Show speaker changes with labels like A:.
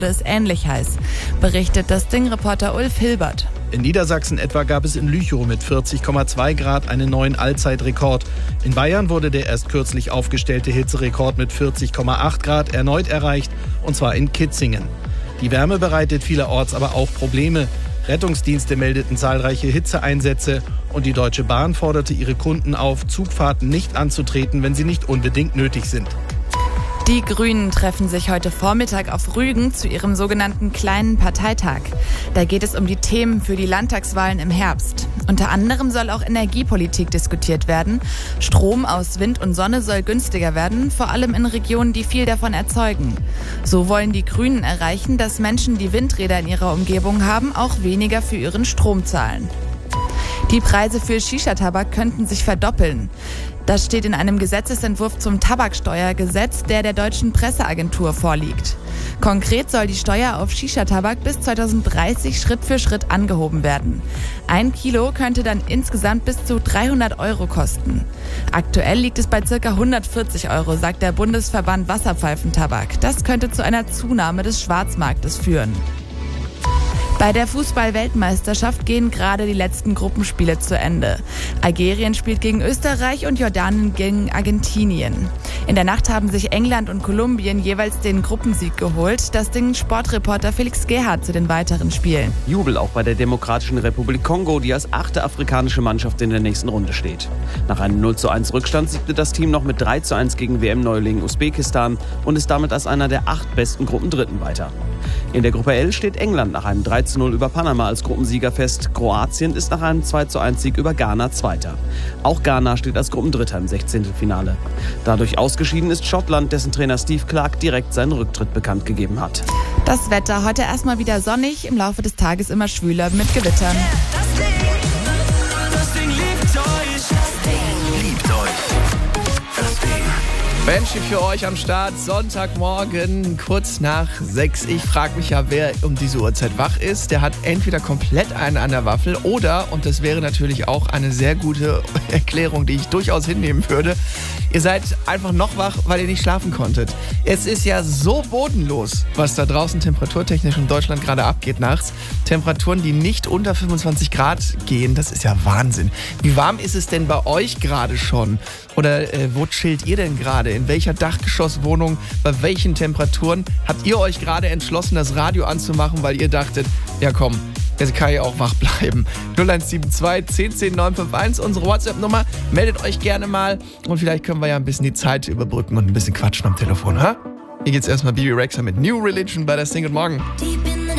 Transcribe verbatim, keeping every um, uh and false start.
A: ist ähnlich heiß, berichtet das Ding-Reporter Ulf Hilbert.
B: In Niedersachsen etwa gab es in Lüchow mit vierzig Komma zwei Grad einen neuen Allzeitrekord. In Bayern wurde der erst kürzlich aufgestellte Hitzerekord mit vierzig Komma acht Grad erneut erreicht, und zwar in Kitzingen. Die Wärme bereitet vielerorts aber auch Probleme. Rettungsdienste meldeten zahlreiche Hitzeeinsätze und die Deutsche Bahn forderte ihre Kunden auf, Zugfahrten nicht anzutreten, wenn sie nicht unbedingt nötig sind.
A: Die Grünen treffen sich heute Vormittag auf Rügen zu ihrem sogenannten kleinen Parteitag. Da geht es um die Themen für die Landtagswahlen im Herbst. Unter anderem soll auch Energiepolitik diskutiert werden. Strom aus Wind und Sonne soll günstiger werden, vor allem in Regionen, die viel davon erzeugen. So wollen die Grünen erreichen, dass Menschen, die Windräder in ihrer Umgebung haben, auch weniger für ihren Strom zahlen. Die Preise für Shisha-Tabak könnten sich verdoppeln. Das steht in einem Gesetzesentwurf zum Tabaksteuergesetz, der der deutschen Presseagentur vorliegt. Konkret soll die Steuer auf Shisha-Tabak bis zweitausenddreißig Schritt für Schritt angehoben werden. Ein Kilo könnte dann insgesamt bis zu dreihundert Euro kosten. Aktuell liegt es bei ca. hundertvierzig Euro, sagt der Bundesverband Wasserpfeifentabak. Das könnte zu einer Zunahme des Schwarzmarktes führen. Bei der Fußball-Weltmeisterschaft gehen gerade die letzten Gruppenspiele zu Ende. Algerien spielt gegen Österreich und Jordanien gegen Argentinien. In der Nacht haben sich England und Kolumbien jeweils den Gruppensieg geholt. Das Ding Sportreporter Felix Gerhardt zu den weiteren Spielen.
C: Jubel auch bei der Demokratischen Republik Kongo, die als achte afrikanische Mannschaft in der nächsten Runde steht. Nach einem null zu eins Rückstand siegte das Team noch mit drei zu eins gegen W M-Neuling Usbekistan und ist damit als einer der acht besten Gruppendritten weiter. In der Gruppe L steht England nach einem drei zu null über Panama als Gruppensieger fest. Kroatien ist nach einem zwei zu eins Sieg über Ghana Zweiter. Auch Ghana steht als Gruppendritter im Sechzehntelfinale. Dadurch ausgeschieden ist Schottland, dessen Trainer Steve Clarke direkt seinen Rücktritt bekannt gegeben hat.
A: Das Wetter heute erstmal wieder sonnig, im Laufe des Tages immer schwüler mit Gewittern.
D: Das Ding, das Ding liebt euch. Das Ding liebt euch. Das Ding.
E: Banshee für euch am Start, Sonntagmorgen, kurz nach sechs. Ich frage mich ja, wer um diese Uhrzeit wach ist. Der hat entweder komplett einen an der Waffel oder, und das wäre natürlich auch eine sehr gute Erklärung, die ich durchaus hinnehmen würde, ihr seid einfach noch wach, weil ihr nicht schlafen konntet. Es ist ja so bodenlos, was da draußen temperaturtechnisch in Deutschland gerade abgeht nachts. Temperaturen, die nicht unter fünfundzwanzig Grad gehen, das ist ja Wahnsinn. Wie warm ist es denn bei euch gerade schon? Oder äh, wo chillt ihr denn gerade? In welcher Dachgeschosswohnung? Bei welchen Temperaturen? Habt ihr euch gerade entschlossen, das Radio anzumachen, weil ihr dachtet, ja komm, jetzt kann ich auch wach bleiben. null eins sieben zwei, zehn zehn, neun fünf eins, unsere WhatsApp-Nummer. Meldet euch gerne mal und vielleicht können wir ja ein bisschen die Zeit überbrücken und ein bisschen quatschen am Telefon, ha? Hier geht's erstmal Bibi Rexha mit New Religion bei der Sing und Morgen.